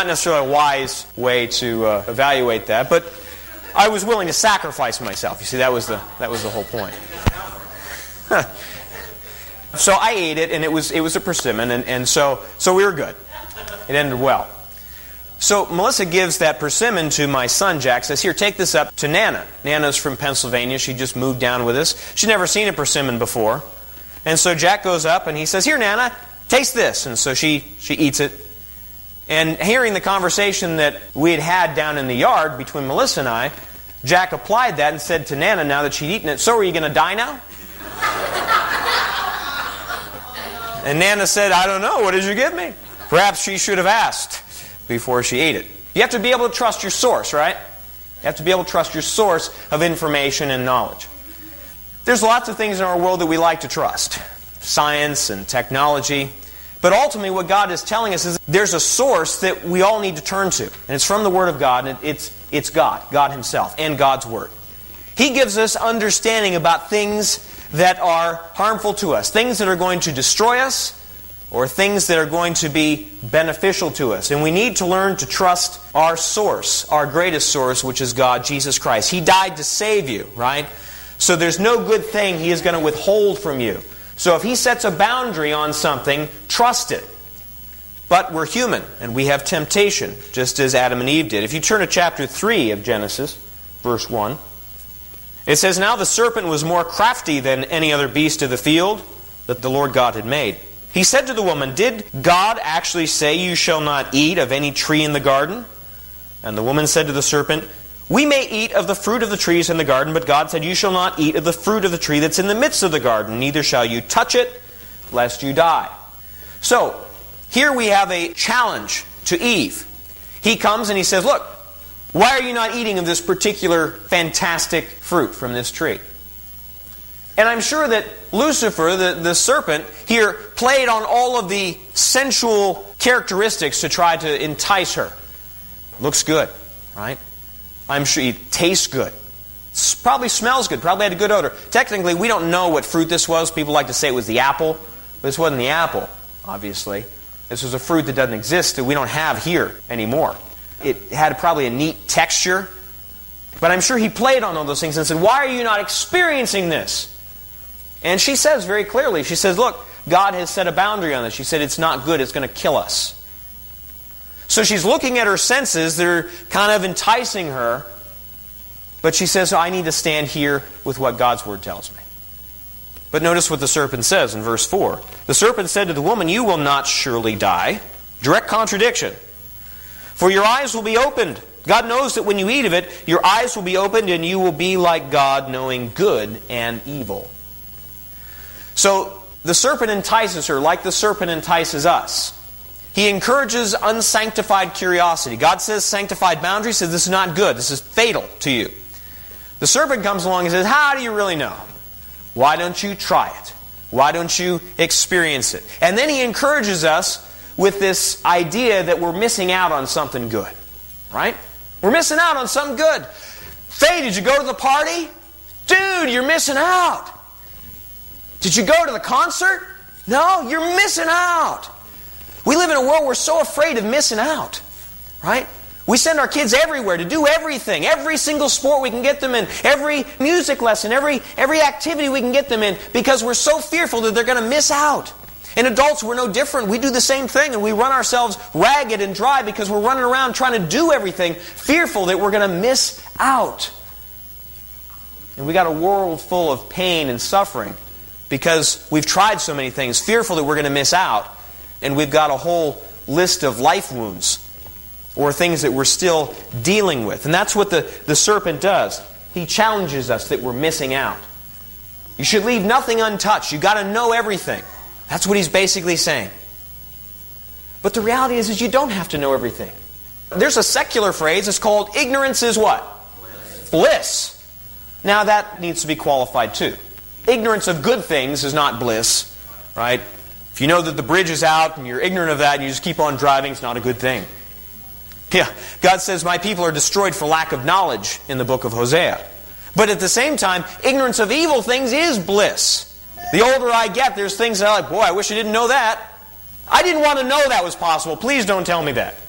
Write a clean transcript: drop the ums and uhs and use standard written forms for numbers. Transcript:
Not necessarily a wise way to evaluate that, but I was willing to sacrifice myself. You see, that was the whole point. So I ate it, and it was a persimmon, and so we were good. It ended well. So Melissa gives that persimmon to my son, Jack, says, here, take this up to Nana. Nana's from Pennsylvania. She just moved down with us. She'd never seen a persimmon before. And so Jack goes up, and he says, here, Nana, taste this. And so she eats it. And hearing the conversation that we had down in the yard between Melissa and I, Jack applied that and said to Nana, now that she'd eaten it, so are you going to die now? And Nana said, I don't know. What did you give me? Perhaps she should have asked before she ate it. You have to be able to trust your source, right? You have to be able to trust your source of information and knowledge. There's lots of things in our world that we like to trust. Science and technology. But ultimately what God is telling us is there's a source that we all need to turn to. And it's from the Word of God. And it's God. God Himself and God's Word. He gives us understanding about things that are harmful to us. Things that are going to destroy us, or things that are going to be beneficial to us. And we need to learn to trust our source, our greatest source, which is God, Jesus Christ. He died to save you, right? So there's no good thing He is going to withhold from you. So if He sets a boundary on something, trust it. But we're human, and we have temptation, just as Adam and Eve did. If you turn to chapter 3 of Genesis, verse 1, it says, now the serpent was more crafty than any other beast of the field that the Lord God had made. He said to the woman, did God actually say you shall not eat of any tree in the garden? And the woman said to the serpent, we may eat of the fruit of the trees in the garden, but God said you shall not eat of the fruit of the tree that's in the midst of the garden, neither shall you touch it, lest you die. So, here we have a challenge to Eve. He comes and he says, look, why are you not eating of this particular fantastic fruit from this tree? And I'm sure that Lucifer, the serpent, here played on all of the sensual characteristics to try to entice her. Looks good, right? I'm sure it tastes good. Probably smells good, probably had a good odor. Technically, we don't know what fruit this was. People like to say it was the apple, but this wasn't the apple, obviously. This was a fruit that doesn't exist, that we don't have here anymore. It had probably a neat texture. But I'm sure he played on all those things and said, why are you not experiencing this? And she says very clearly, she says, look, God has set a boundary on this. She said, it's not good, it's going to kill us. So she's looking at her senses, they're kind of enticing her. But she says, I need to stand here with what God's Word tells me. But notice what the serpent says in verse 4. The serpent said to the woman, you will not surely die. Direct contradiction. For your eyes will be opened. God knows that when you eat of it, your eyes will be opened and you will be like God, knowing good and evil. So the serpent entices her like the serpent entices us. He encourages unsanctified curiosity. God says sanctified boundaries, says this is not good. This is fatal to you. The serpent comes along and says, how do you really know? Why don't you try it? Why don't you experience it? And then he encourages us with this idea that we're missing out on something good. Right? We're missing out on something good. Faye, did you go to the party? Dude, you're missing out. Did you go to the concert? No, you're missing out. We live in a world where we're so afraid of missing out. Right? We send our kids everywhere to do everything. Every single sport we can get them in. Every music lesson. Every activity we can get them in. Because we're so fearful that they're going to miss out. And adults, we're no different. We do the same thing. And we run ourselves ragged and dry because we're running around trying to do everything, fearful that we're going to miss out. And we got a world full of pain and suffering because we've tried so many things, fearful that we're going to miss out. And we've got a whole list of life wounds or things that we're still dealing with. And that's what the serpent does. He challenges us that we're missing out. You should leave nothing untouched. You've got to know everything. That's what he's basically saying. But the reality is you don't have to know everything. There's a secular phrase. It's called ignorance is what? Bliss. Now that needs to be qualified too. Ignorance of good things is not bliss. Right? If you know that the bridge is out and you're ignorant of that and you just keep on driving, it's not a good thing. Yeah, God says, my people are destroyed for lack of knowledge in the book of Hosea. But at the same time, ignorance of evil things is bliss. The older I get, there's things that I'm like, boy, I wish I didn't know that. I didn't want to know that was possible. Please don't tell me that.